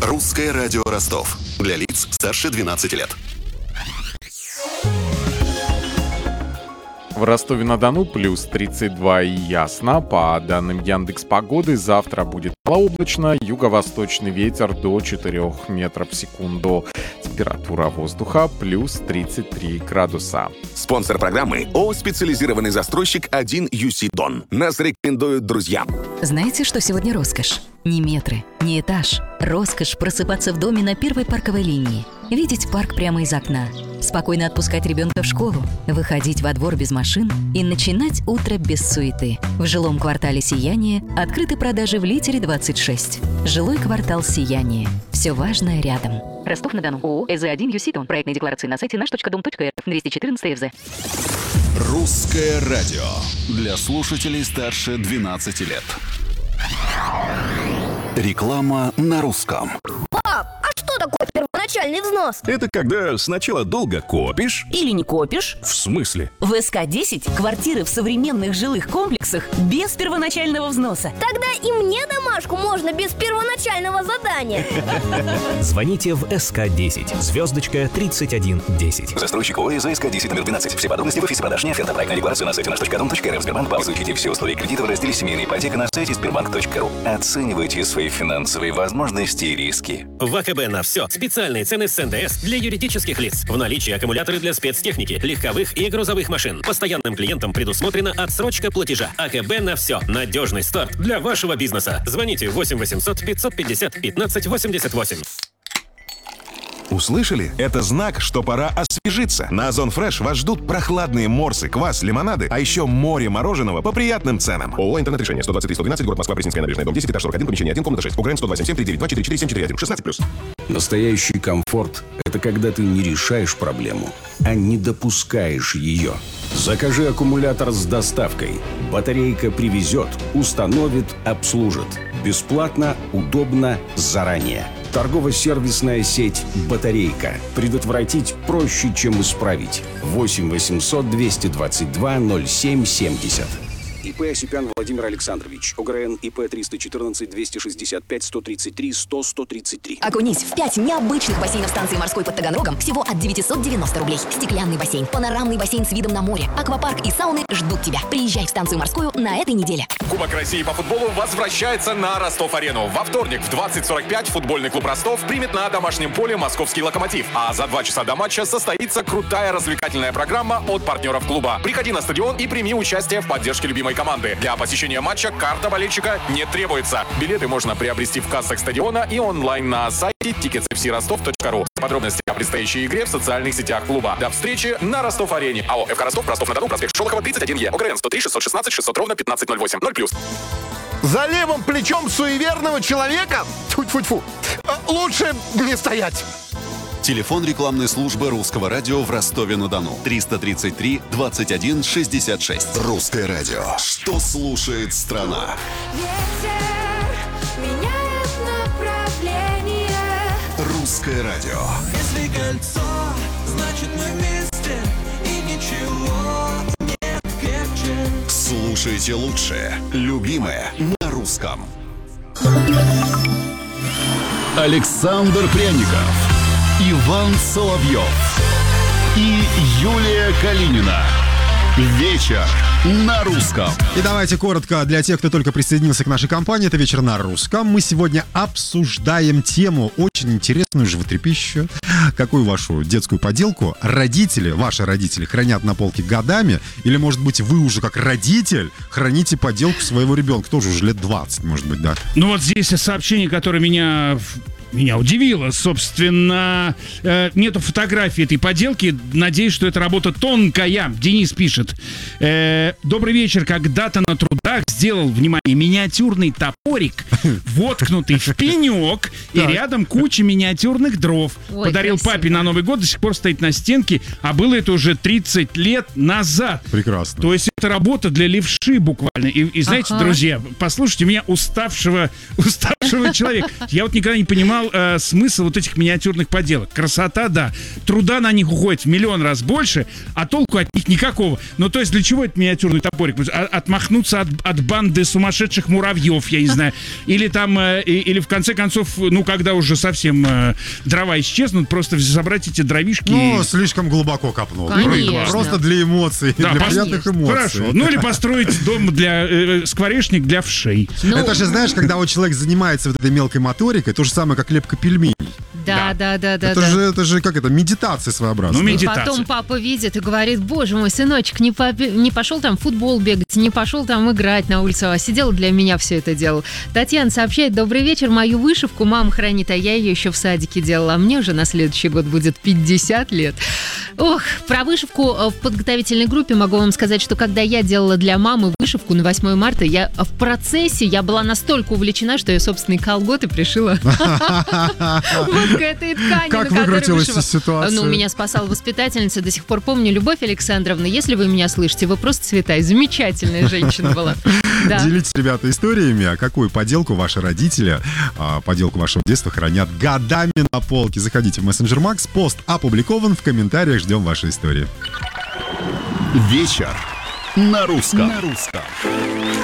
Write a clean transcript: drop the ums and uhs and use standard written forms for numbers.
Русское радио Ростов. Для лиц старше 12 лет. В Ростове-на-Дону плюс 32 и ясно. По данным Яндекс.Погоды, завтра будет малооблачно, юго-восточный ветер до 4 метров в секунду. Температура воздуха плюс 33 градуса. Спонсор программы ООО «Специализированный застройщик 1UC Дон». Нас рекомендуют друзья. Знаете, что сегодня роскошь? Не метры, не этаж. Роскошь просыпаться в доме на первой парковой линии. Видеть парк прямо из окна. Спокойно отпускать ребенка в школу. Выходить во двор без машин и начинать утро без суеты. В жилом квартале «Сияние» открыты продажи в Литере 26. Жилой квартал «Сияние». Все важное рядом. Ростов-на-Дону. ООО «ЭЗ1 ЮСИТОН». Проектные декларации на сайте наш.дом.рф. 214 ФЗ. Русское радио. Для слушателей старше 12 лет. Реклама на русском. Пап, а что такое первоначальный взнос? Это когда сначала долго копишь. Или не копишь? В смысле? В СК-10 квартиры в современных жилых комплексах без первоначального взноса. Тогда и мне домашку можно без первоначального задания. Звоните в СК-10, звездочка 3110. Застройщик ООО СК-10 номер 12. Все подробности в офисе продаж. Не оферта. Проектная декларация на сайте наш.дом.рф. Сбербанк. Изучите все условия кредита в разделе «Семейная ипотека» на сайте sberbank.ru. Оценивайте свои финансовые возможности и риски. В АКБ на все. Специальные цены с НДС для юридических лиц. В наличии аккумуляторы для спецтехники, легковых и грузовых машин. Постоянным клиентам предусмотрена отсрочка платежа. АКБ на все. Надежный старт для вашего бизнеса. Звоните 8 800 550 15 88. Услышали? Это знак, что пора освежиться. На Озон Фреш вас ждут прохладные морсы, квас, лимонады, а еще море мороженого по приятным ценам. ООО «Интернет-решение», 123-112, город Москва, Пресненская набережная, дом 10, этаж 41, помещение 1, комната 6. УГРН 127-739-244-741, 16+. Настоящий комфорт – это когда ты не решаешь проблему, а не допускаешь ее. Закажи аккумулятор с доставкой. Батарейка привезет, установит, обслужит. Бесплатно, удобно, заранее. Торгово-сервисная сеть «Батарейка». Предотвратить проще, чем исправить. 8 800 222 0770. ИП Осипян Владимир Александрович. ОГРН ИП 314 265 133 100 133. Окунись в 5 необычных бассейнов станции морской под Таганрогом всего от 990 рублей. Стеклянный бассейн, панорамный бассейн с видом на море, аквапарк и сауны ждут тебя. Приезжай в станцию морскую на этой неделе. Кубок России по футболу возвращается на Ростов-арену. Во вторник в 20:45 футбольный клуб Ростов примет на домашнем поле московский «Локомотив». А за 2 часа до матча состоится крутая развлекательная программа от партнеров клуба. Приходи на стадион и прими участие в поддержке любимой команды. Для посещения матча карта болельщика не требуется. Билеты можно приобрести в кассах стадиона и онлайн на сайте ticketsfcrostov.ru. Подробности о предстоящей игре в социальных сетях клуба. До встречи на Ростов-арене. АО «ФК Ростов», Ростов-на-Дону, проспект Шолохова, 31Е. ОГРН 103 616 600 ровно 1508. 0+. За левым плечом суеверного человека тьфу-тьфу-тьфу, лучше не стоять. Телефон рекламной службы Русского радио в Ростове-на-Дону. 333 21 66. Русское радио. Что слушает страна? Ветер меняет направление. Русское радио. Если кольцо, значит мы вместе. И ничего нет крепче. Слушайте лучшее. Любимое на русском. Александр Пряников, Иван Соловьев и Юлия Калинина. Вечер на русском. И давайте коротко для тех, кто только присоединился к нашей компании. Это «Вечер на русском». Мы сегодня обсуждаем тему очень интересную, животрепещущую. Какую вашу детскую поделку ваши родители хранят на полке годами? Или, может быть, вы уже как родитель храните поделку своего ребенка? Тоже уже лет 20, может быть, да? Ну вот здесь сообщение, которое меня удивило. Собственно, нету фотографии этой поделки. Надеюсь, что эта работа тонкая. Денис пишет. Добрый вечер. Когда-то на трудах сделал, внимание, миниатюрный топорик, воткнутый в пенек, и рядом куча миниатюрных дров. Ой, подарил красиво. папе на Новый год, до сих пор стоит на стенке, а было это уже 30 лет назад. Прекрасно. То есть это работа для левши буквально. И знаете, друзья, послушайте меня, уставшего человека. Я вот никогда не понимал смысл вот этих миниатюрных поделок. Красота, да. Труда на них уходит в миллион раз больше, а толку от них никакого. Ну, то есть для чего этот миниатюрный топорик? Отмахнуться от банды сумасшедших муравьев, я не знаю. Или там, или в конце концов, ну, когда уже совсем дрова исчезнут, просто собрать эти дровишки. Ну, слишком глубоко копнул. Конечно. Просто для эмоций, да, для приятных эмоций. Хорошо. Ну, или построить дом для скворечник для вшей. Это же, знаешь, когда вот человек занимается вот этой мелкой моторикой, то же самое, как лепка пельменей. Да. Это же как это, медитация своеобразная. Ну, И медитация. потом папа видит и говорит: боже мой, сыночек, не пошел там в футбол бегать, не пошел там играть на улицу, а сидел для меня все это делал. Татьяна сообщает: добрый вечер, мою вышивку мама хранит, а я ее еще в садике делала, а мне уже на следующий год будет 50 лет. Ох, про вышивку в подготовительной группе могу вам сказать, что когда я делала для мамы вышивку на 8 марта, я в процессе, я была настолько увлечена, что я собственные колготы пришила вот к этой ткани, Как на которой выкрутилась вышивала. из ситуации? Ну, меня спасала воспитательница, до сих пор помню. Любовь Александровна, если вы меня слышите, вы просто святая, замечательная женщина была. Да. Делитесь, ребята, историями, а какую поделку ваши родители, поделку вашего детства хранят годами на полке. Заходите в Messenger Max, пост опубликован, в комментариях ждем ваши истории. Вечер на русском.